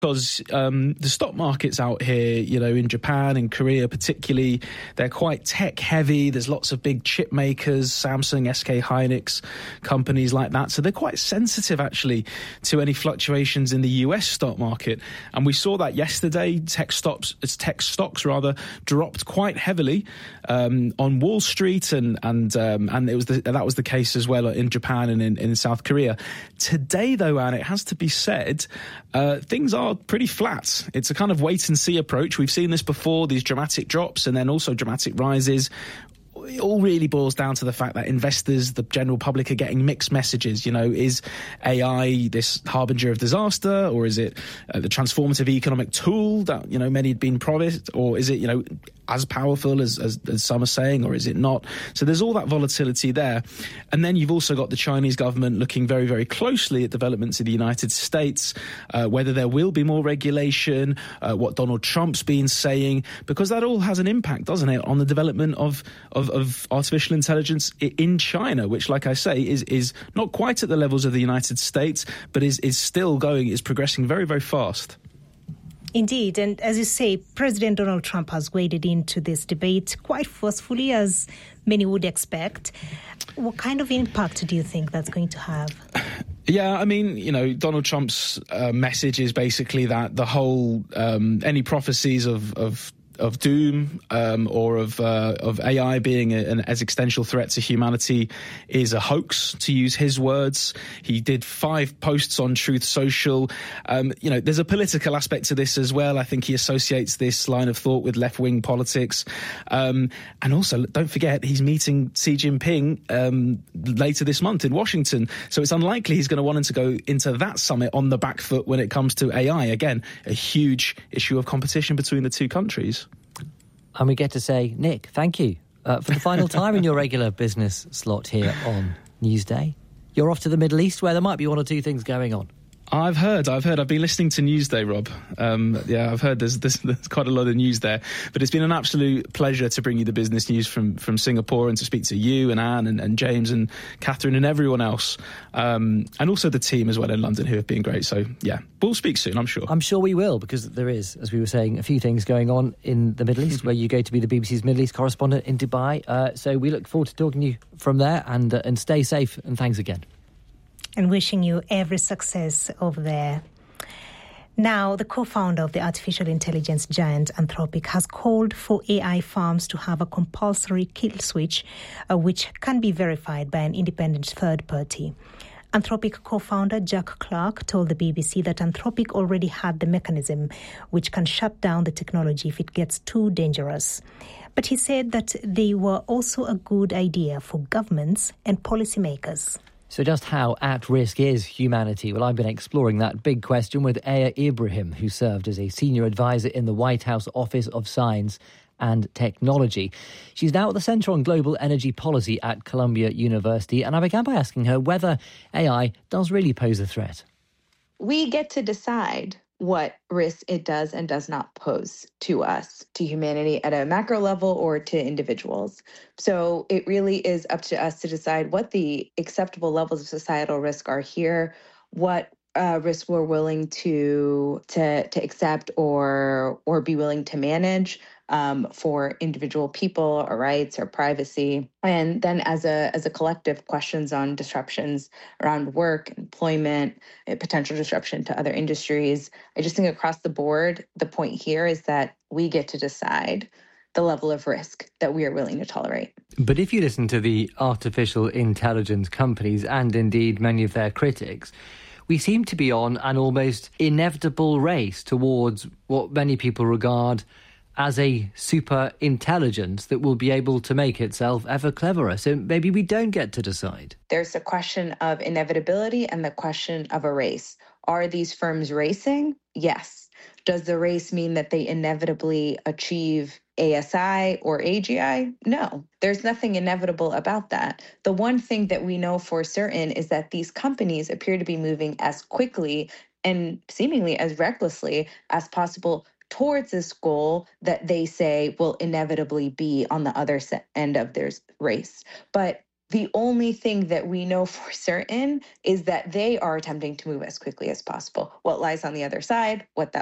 Because the stock markets out here, in Japan and Korea particularly, they're quite tech heavy. There's lots of big chip makers, Samsung, SK Hynix, companies like that. So they're quite sensitive, actually, to any fluctuations in the US stock market. And we saw that yesterday. Tech stocks dropped quite heavily on Wall Street, and that was the case as well in Japan and in South Korea. Today, though, Anne, it has to be said, things are pretty flat. It's a kind of wait and see approach. We've seen this before, these dramatic drops and then also dramatic rises. It all really boils down to the fact that investors, the general public, are getting mixed messages. Is AI this harbinger of disaster, or is it the transformative economic tool that, many had been promised, or is it, as powerful as some are saying, or is it not? So there's all that volatility there. And then you've also got the Chinese government looking very, very closely at developments in the United States, whether there will be more regulation, what Donald Trump's been saying, because that all has an impact, doesn't it, on the development of artificial intelligence in China, which, like I say, is not quite at the levels of the United States, but is progressing very, very fast. Indeed. And as you say, President Donald Trump has waded into this debate quite forcefully, as many would expect. What kind of impact do you think that's going to have? Yeah, I mean, Donald Trump's message is basically that the whole, any prophecies of doom or of AI being an existential threat to humanity is a hoax, to use his words. He did 5 posts on Truth Social. There's a political aspect to this as well. I think he associates this line of thought with left-wing politics. And also, don't forget, he's meeting Xi Jinping later this month in Washington. So it's unlikely he's going to want to go into that summit on the back foot when it comes to AI. Again, a huge issue of competition between the two countries. And we get to say, Nick, thank you for the final time in your regular business slot here on Newsday. You're off to the Middle East, where there might be one or two things going on. I've heard. I've been listening to Newsday, Rob. I've heard there's quite a lot of news there. But it's been an absolute pleasure to bring you the business news from Singapore, and to speak to you and Anne and James and Catherine and everyone else. And also the team as well in London, who have been great. So, yeah, we'll speak soon, I'm sure. I'm sure we will, because there is, as we were saying, a few things going on in the Middle East, where you go to be the BBC's Middle East correspondent in Dubai. So we look forward to talking to you from there, and stay safe, and thanks again. And wishing you every success over there. Now, the co-founder of the artificial intelligence giant Anthropic has called for AI firms to have a compulsory kill switch, which can be verified by an independent third party. Anthropic co-founder Jack Clark told the BBC that Anthropic already had the mechanism which can shut down the technology if it gets too dangerous. But he said that they were also a good idea for governments and policymakers. So just how at risk is humanity? Well, I've been exploring that big question with Aya Ibrahim, who served as a senior advisor in the White House Office of Science and Technology. She's now at the Centre on Global Energy Policy at Columbia University, and I began by asking her whether AI does really pose a threat. We get to decide what risk it does and does not pose to us, to humanity at a macro level or to individuals. So it really is up to us to decide what the acceptable levels of societal risk are here, what risks we're willing to accept or be willing to manage for individual people, or rights, or privacy. And then as a collective, questions on disruptions around work, employment, potential disruption to other industries. I just think across the board, the point here is that we get to decide the level of risk that we are willing to tolerate. But if you listen to the artificial intelligence companies, and indeed many of their critics, we seem to be on an almost inevitable race towards what many people regard as a super intelligence that will be able to make itself ever cleverer. So maybe we don't get to decide. There's the question of inevitability and the question of a race. Are these firms racing? Yes. Does the race mean that they inevitably achieve ASI or AGI? No, there's nothing inevitable about that. The one thing that we know for certain is that these companies appear to be moving as quickly and seemingly as recklessly as possible towards this goal that they say will inevitably be on the other end of their race. But The only thing that we know for certain is that they are attempting to move as quickly as possible. What lies on the other side, what that